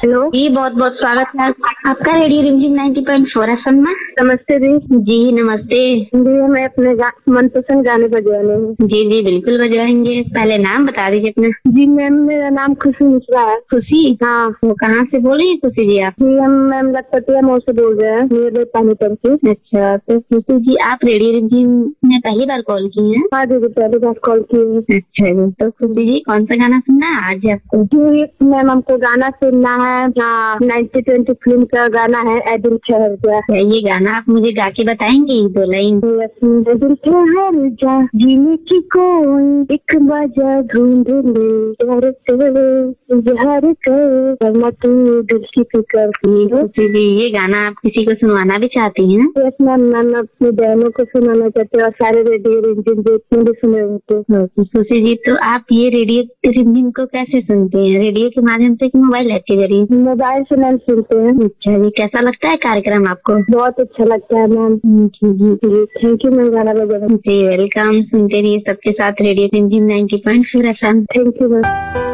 Hello जी, बहुत बहुत स्वागत है आपका रेडियो रिमझिम 90.4 एफएम में। नमस्ते जी। जी नमस्ते। जी मैं अपने मनपसंद गाने बजवाने हूँ। जी जी बिल्कुल बजवाएंगे। पहले नाम बता दीजिए अपना। जी मैम, मेरा नाम खुशी मिश्रा है। खुशी? हाँ। वो कहाँ से बोल रही है खुशी जी आप? जी हम मैम लखपतिया मोड़ से बोल रहे हैं, मेरे पानी टंकी। अच्छा, तो खुशी जी आप रेडियो रिमझिम में पहली बार कॉल की हैं? हाँ दीदी, पहली बार कॉल की है। अच्छा जी, तो खुशी जी कौन सा गाना सुनना है आज आपको? जी मैम, हमको गाना सुनना है। हाँ, 90-20 फिल्म का गाना है, ऐ दिल ठहर जा। ये गाना आप मुझे गा के बताएंगी 2 लाइन? ऐ दिल ठहर जा, जीने की कोई एक वजह ढूंढ ले, प्यार से इजहार कर, वरना तू दिल की फिक्र की हो। खुशी जी ये गाना आप किसी को सुनवाना भी चाहती हैं? यस मैम, मैम अपनी बहनों को सुनाना चाहते हैं और सारे रेडियो रिमझिम जितने भी सुने होते हैं। खुशी जी, तो आप ये रेडियो रिमझिम को कैसे सुनते हैं? रेडियो के माध्यम से कि मोबाइल ऐप के जरिए? मोबाइल से मैम सुनते हैं। अच्छा जी, कैसा लगता है कार्यक्रम आपको? बहुत अच्छा लगता है ma'am. Ji ji thank you ma'am, गाना बजाने। जी वेलकम। सुनते रहिए सबके साथ रेडियो रिमझिम 90.4 एफएम। Thank you ma'am.